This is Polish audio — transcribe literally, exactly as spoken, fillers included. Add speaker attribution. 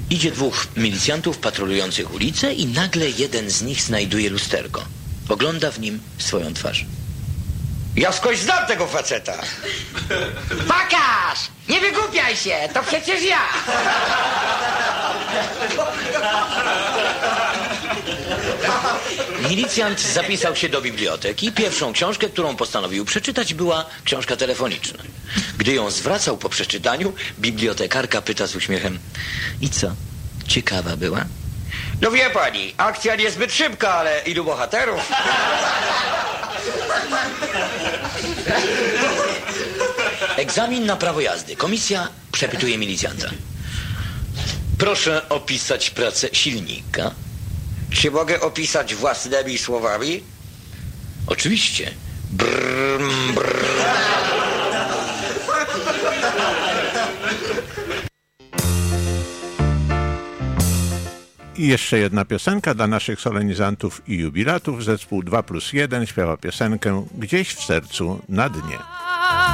Speaker 1: Idzie dwóch milicjantów patrolujących ulicę i nagle jeden z nich znajduje lusterko. Ogląda w nim swoją twarz.
Speaker 2: Ja skądś znam tego faceta.
Speaker 3: Pokaż! Nie wygłupiaj się, to przecież ja!
Speaker 1: Milicjant zapisał się do biblioteki. Pierwszą książkę, którą postanowił przeczytać, była książka telefoniczna. Gdy ją zwracał po przeczytaniu, bibliotekarka pyta z uśmiechem: i co? Ciekawa była?
Speaker 2: No wie pani, akcja niezbyt szybka, ale ilu bohaterów?
Speaker 1: Egzamin na prawo jazdy. Komisja przepytuje milicjanta. Proszę opisać pracę silnika.
Speaker 2: Czy mogę opisać własnymi słowami?
Speaker 1: Oczywiście. Brrr, brrr.
Speaker 4: I jeszcze jedna piosenka dla naszych solenizantów i jubilatów. Zespół dwa plus jeden śpiewa piosenkę Gdzieś w sercu na dnie.